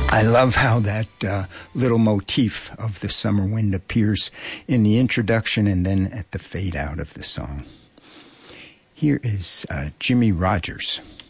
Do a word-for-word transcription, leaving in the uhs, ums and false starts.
I love how that uh, little motif of the summer wind appears in the introduction and then at the fade out of the song. Here is uh, Jimmie Rodgers.